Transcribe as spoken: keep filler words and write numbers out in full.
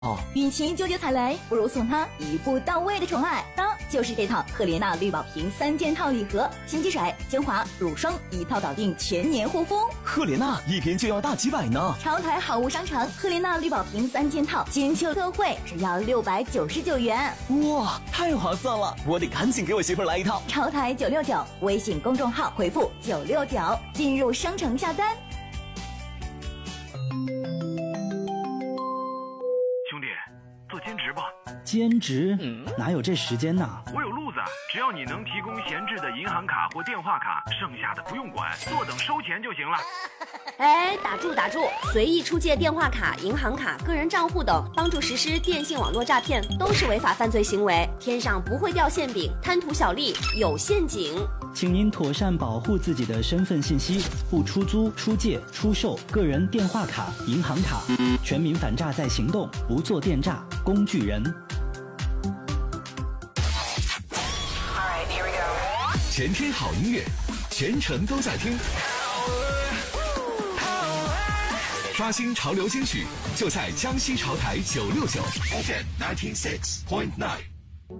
哦，与其纠结踩雷，不如送他一步到位的宠爱。当就是这套赫莲娜绿宝瓶三件套礼盒，洗洗水、精华、乳霜一套搞定，全年护肤。 赫莲娜一瓶就要大几百呢。 超台好物商城赫莲娜绿宝瓶三件套金秋特惠，只要六百九十九元。 哇，太划算了！我得赶紧给我媳妇儿来一套。 超台九六九，微信公众号回复九六九，进入商城下单。 做兼职吧。 兼职？嗯，哪有这时间呢？ 我有路子，只要你能提供闲置的银行卡或电话卡，剩下的不用管，坐等收钱就行了。 哎，打住打住！随意出借电话卡、银行卡、个人账户等，帮助实施电信网络诈骗，都是违法犯罪行为。天上不会掉馅饼，贪图小利有陷阱。 请您妥善保护自己的身份信息，不出租、出借、出售个人电话卡、银行卡。全民反诈在行动，不做电诈工具人。 全天好音乐，全程都在听。刷新潮流金曲，就在江西潮台九六九 F M ninety six point nine。